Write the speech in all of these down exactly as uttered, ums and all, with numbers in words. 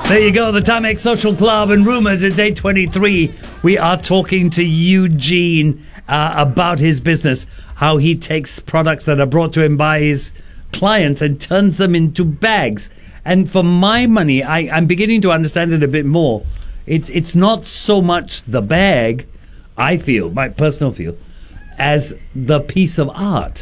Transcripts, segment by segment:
There you go, the Timex Social Club and Rumours. It's eight twenty-three. We are talking to Eugene uh, about his business, how he takes products that are brought to him by his clients and turns them into bags. And for my money, I, I'm beginning to understand it a bit more. It's it's not so much the bag, I feel, my personal feel, as the piece of art.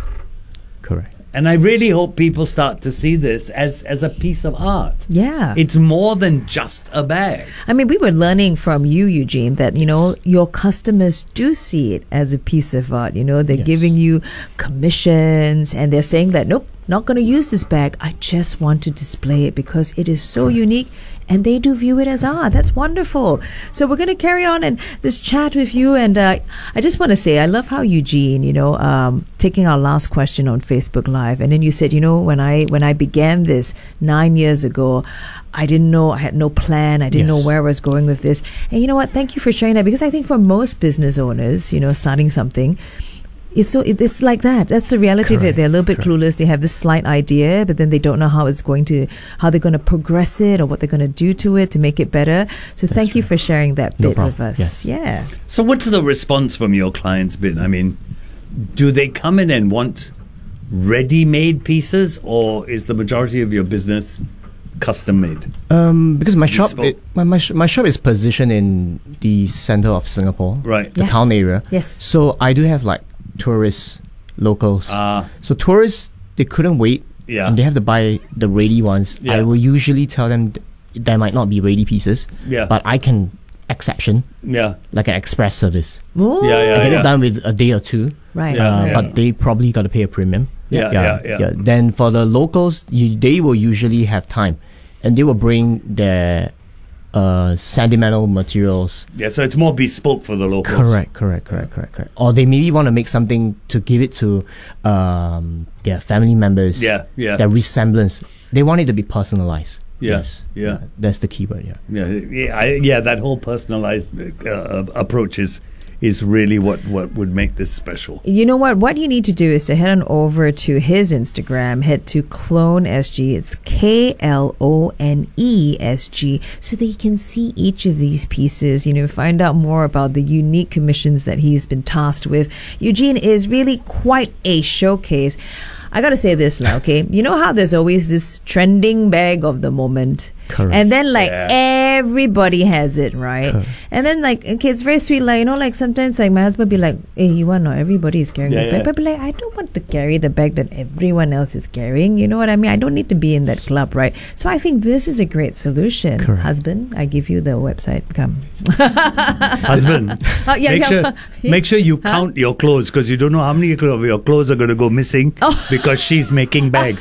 Correct. And I really hope people start to see this as, as a piece of art. Yeah. It's more than just a bag. I mean, we were learning from you, Eugene, that, you know, your customers do see it as a piece of art. You know, they're Yes. giving you commissions and they're saying that, nope, not going to use this bag. I just want to display it because it is so Correct. unique and they do view it as art. That's wonderful. So we're going to carry on and this chat with you. And uh, I just want to say, I love how Eugene, you know, um, taking our last question on Facebook Live. And then you said, you know, when I when I began this nine years ago, I didn't know, I had no plan. I didn't Yes. know where I was going with this. And you know what? Thank you for sharing that because I think for most business owners, you know, starting something, it's so it, it's like that. That's the reality of it. Correct, They're a little bit correct. clueless. They have this slight idea, but then they don't know how it's going to, how they're going to progress it or what they're going to do to it to make it better. So That's thank you right. for sharing that No bit problem. with us. Yes. Yeah. So what's the response from your clients been? I mean, do they come in and want ready-made pieces, or is the majority of your business custom-made? Um, because my shop, Bespoke. it, my, my, sh- my shop is positioned in the center of Singapore, Right. the Yes. town area. Yes. So I do have like tourists, locals. Ah, So tourists, they couldn't wait, yeah. and they have to buy the ready ones. Yeah. I will usually tell them th- there might not be ready pieces, Yeah. but I can exception Yeah. like an express service. Ooh. Yeah, yeah, I get yeah. it done with a day or two, Right. Yeah, uh, yeah. but they probably got to pay a premium. Yeah, yeah, yeah. Then for the locals, you, they will usually have time, and they will bring their uh, sentimental materials. Yeah, so it's more bespoke for the locals. Correct, correct, correct, correct, correct. Or they maybe want to make something to give it to um, their family members. Yeah, yeah. Their resemblance. They want it to be personalized. Yeah, Yes. yeah. That's the keyword. Yeah. Yeah, yeah, I, yeah. That whole personalized uh, approach is is really what, what would make this special. You know what? What you need to do is to head on over to his Instagram, head to Clone S G. It's K L O N E S G, so that you can see each of these pieces, you know, find out more about the unique commissions that he's been tasked with. Eugene is really quite a showcase. I got to say this now, okay? You know how there's always this trending bag of the moment? Correct. And then, like, Yeah. everybody has it, right? Correct. And then, like, okay, it's very sweet. Like, you know, like, sometimes, like, my husband be like, hey, you want to know, everybody is carrying Yeah, this bag. yeah. But be like, I don't want to carry the bag that everyone else is carrying. You know what I mean? I don't need to be in that club, right? So I think this is a great solution. Correct. Husband, I give you the website. Come. Husband, Uh, yeah, make yeah. sure Yeah. make sure you Huh? count your clothes, because you don't know how many of your clothes are going to go missing Oh. because she's making bags.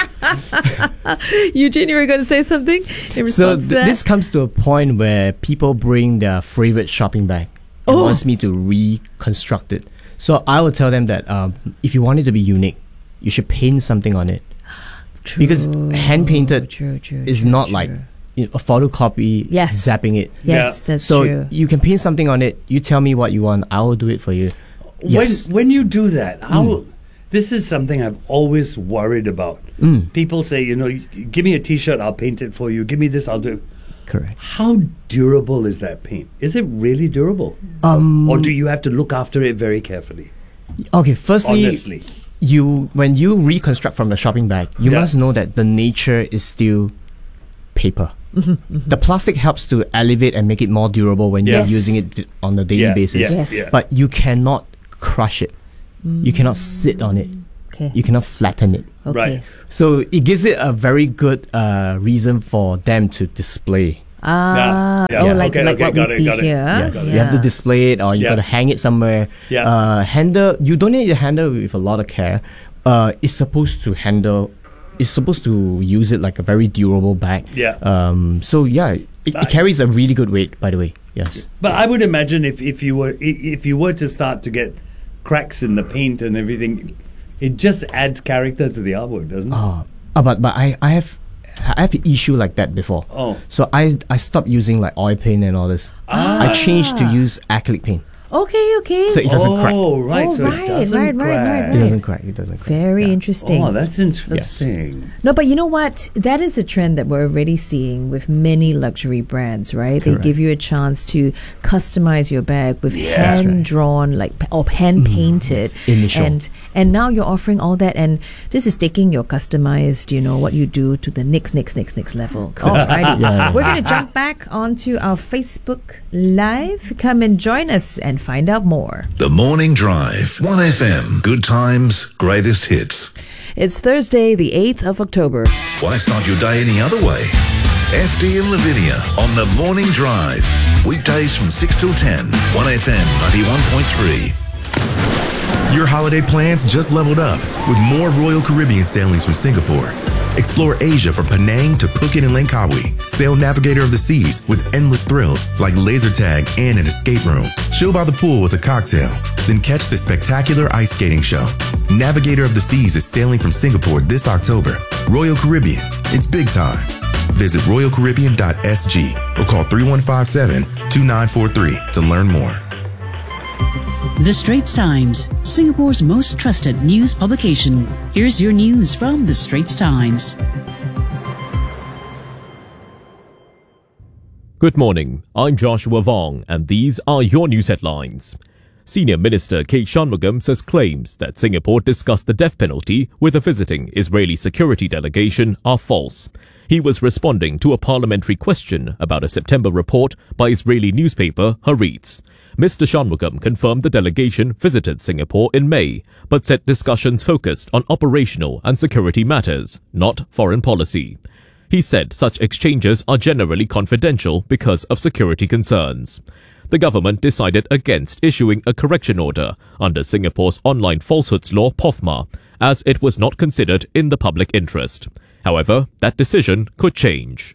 Eugene, you were going to say something in So response th- to that? this comes to a point where people bring their favorite shopping bag and Oh. wants me to reconstruct it. So I will tell them that um, if you want it to be unique, you should paint something on it. because hand painted true, true, is true, not true. like you know, a photocopy, Yes. zapping it. Yes, Yeah. that's So true. you can paint something on it. You tell me what you want. I will do it for you. Yes. When when you do that, how Mm. this is something I've always worried about. Mm, People say, you know, "Y- give me a T-shirt, I'll paint it for you. Give me this, I'll do it. correct. How durable is that paint? Is it really durable, Um. or do you have to look after it very carefully? Okay. Firstly, Honestly, you when you reconstruct from the shopping bag, you Yeah. must know that the nature is still paper. Mm-hmm, The plastic helps to elevate and make it more durable when Yes. you're using it on a daily yeah, basis. yeah, Yes. yeah. But you cannot crush it. You cannot sit on it. Okay. You cannot flatten it. okay. Right. So it gives it a very good uh, reason for them to display. Ah, Yeah, oh, yeah. like Okay, like okay, what we got it, see got it. here. Yes, got it. you have to display it, or you Yeah. got to hang it somewhere. Yeah. Uh, handle. You don't need to handle with a lot of care. Uh, it's supposed to handle. It's supposed to use it like a very durable bag. Yeah. Um. So yeah, it, it Right. carries a really good weight. By the way, yes. But I would imagine if, if you were i- if you were to start to get cracks in the paint and everything, it just adds character to the artwork, doesn't it? Oh, uh, but but I I have I have an issue like that before. Oh. So I I stopped using like oil paint and all this. Ah. I changed to use acrylic paint. Okay, okay. So it doesn't crack. Oh, right. Oh, so right, it doesn't right, right, crack. right, It right. doesn't crack. It doesn't crack. Very Yeah. interesting. Oh, that's interesting. No, but you know what? That is a trend that we're already seeing with many luxury brands, right? Correct. They give you a chance to customize your bag with Yeah. hand drawn, like or hand painted, yes. Initial. and and now you're offering all that, and this is taking your customized, you know, what you do to the next, next, next, next level. Alrighty, Yeah. we're gonna jump back onto our Facebook Live. Come and join us and find out more. The Morning Drive. one F M. Good times, greatest hits. It's Thursday, the eighth of October. Why start your day any other way? F D and Lavinia on The Morning Drive. Weekdays from six till ten. one F M ninety-one point three. Your holiday plans just leveled up with more Royal Caribbean sailings from Singapore. Explore Asia from Penang to Phuket and Langkawi. Sail Navigator of the Seas with endless thrills like laser tag and an escape room. Chill by the pool with a cocktail. Then catch the spectacular ice skating show. Navigator of the Seas is sailing from Singapore this October. Royal Caribbean, it's big time. Visit royal caribbean dot s g or call three one five seven, two nine four three to learn more. The Straits Times, Singapore's most trusted news publication. Here's your news from The Straits Times. Good morning, I'm Joshua Vong, and these are your news headlines. Senior Minister K. Shanmugam says claims that Singapore discussed the death penalty with a visiting Israeli security delegation are false. He was responding to a parliamentary question about a September report by Israeli newspaper Haaretz. Mister Shanmugam confirmed the delegation visited Singapore in May, but said discussions focused on operational and security matters, not foreign policy. He said such exchanges are generally confidential because of security concerns. The government decided against issuing a correction order under Singapore's online falsehoods law P O F M A, as it was not considered in the public interest. However, that decision could change.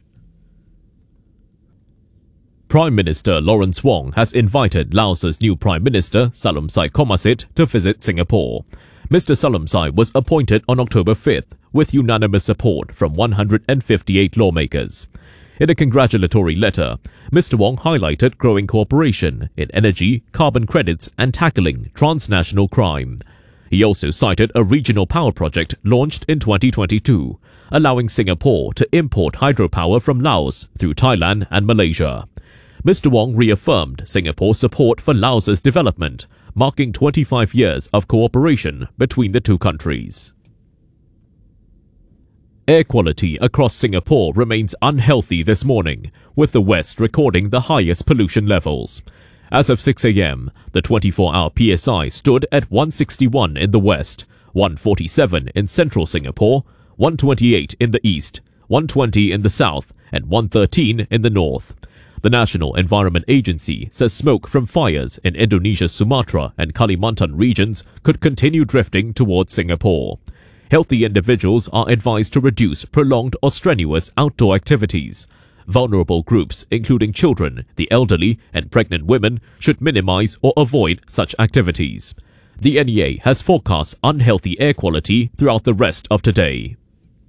Prime Minister Lawrence Wong has invited Laos's new Prime Minister Salumpsai Komasit to visit Singapore. Mister Salumpsai was appointed on October fifth with unanimous support from one hundred fifty-eight lawmakers. In a congratulatory letter, Mister Wong highlighted growing cooperation in energy, carbon credits and tackling transnational crime. He also cited a regional power project launched in twenty twenty-two, allowing Singapore to import hydropower from Laos through Thailand and Malaysia. Mister Wong reaffirmed Singapore's support for Laos's development, marking twenty-five years of cooperation between the two countries. Air quality across Singapore remains unhealthy this morning, with the West recording the highest pollution levels. As of six a.m., the twenty-four hour P S I stood at one sixty-one in the West, one forty-seven in central Singapore, one twenty-eight in the East, one twenty in the South, and one thirteen in the North. The National Environment Agency says smoke from fires in Indonesia's Sumatra and Kalimantan regions could continue drifting towards Singapore. Healthy individuals are advised to reduce prolonged or strenuous outdoor activities. Vulnerable groups, including children, the elderly, and pregnant women, should minimize or avoid such activities. The N E A has forecast unhealthy air quality throughout the rest of today.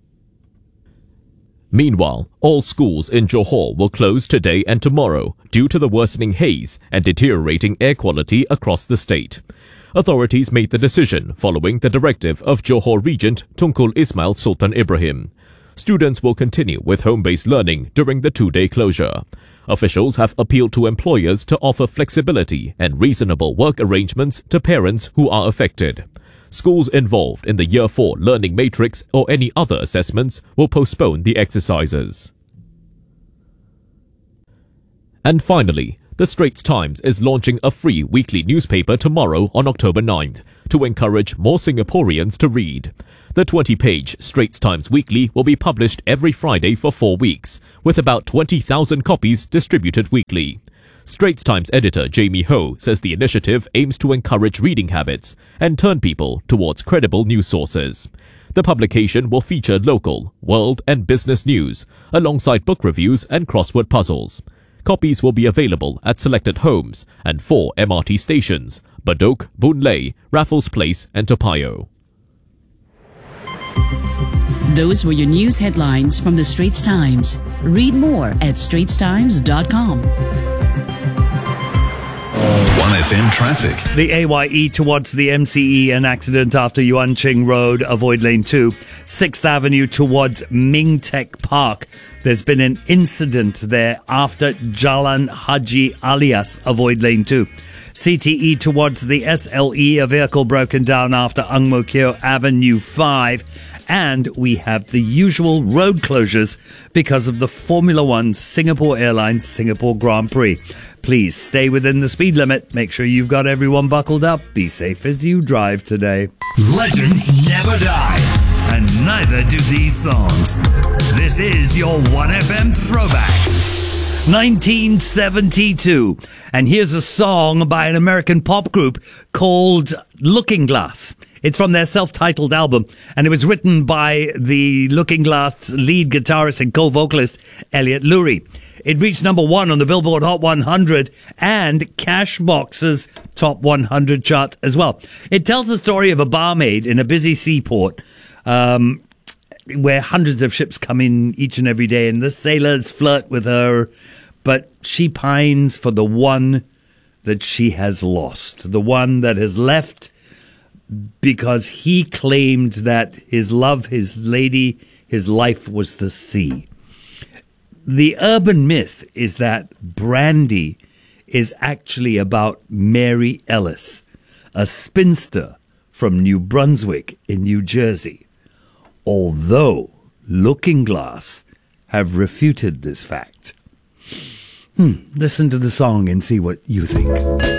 Meanwhile, all schools in Johor will close today and tomorrow due to the worsening haze and deteriorating air quality across the state. Authorities made the decision following the directive of Johor Regent Tunku Ismail Sultan Ibrahim. Students will continue with home-based learning during the two-day closure. Officials have appealed to employers to offer flexibility and reasonable work arrangements to parents who are affected. Schools involved in the Year four Learning Matrix or any other assessments will postpone the exercises. And finally, The Straits Times is launching a free weekly newspaper tomorrow on October ninth to encourage more Singaporeans to read. The twenty-page Straits Times Weekly will be published every Friday for four weeks, with about twenty thousand copies distributed weekly. Straits Times editor Jamie Ho says the initiative aims to encourage reading habits and turn people towards credible news sources. The publication will feature local, world and business news, alongside book reviews and crossword puzzles. Copies will be available at selected homes and four M R T stations: Bedok, Boon Lay, Raffles Place and Toa Payoh. Those were your news headlines from The Straits Times. Read more at straits times dot com. one F M traffic. The A Y E towards the M C E, an accident after Yuan Ching Road, avoid lane two. sixth Avenue towards Ming Tech Park. There's been an incident there after Jalan Haji Alias, avoid lane two. C T E towards the S L E, a vehicle broken down after Ang Mo Kio Avenue five. And we have the usual road closures because of the Formula One Singapore Airlines Singapore Grand Prix. Please stay within the speed limit. Make sure you've got everyone buckled up. Be safe as you drive today. Legends never die, and neither do these songs. This is your one F M throwback. nineteen seventy-two. And here's a song by an American pop group called Looking Glass. It's from their self-titled album, and it was written by the Looking Glass lead guitarist and co-vocalist Elliot Lurie. It reached number one on the Billboard Hot one hundred and Cashbox's Top one hundred chart as well. It tells the story of a barmaid in a busy seaport, um, where hundreds of ships come in each and every day, and the sailors flirt with her, but she pines for the one that she has lost, the one that has left because he claimed that his love, his lady, his life was the sea. The urban myth is that Brandy is actually about Mary Ellis, a spinster from New Brunswick in New Jersey, although Looking Glass have refuted this fact. Hmm, listen to the song and see what you think.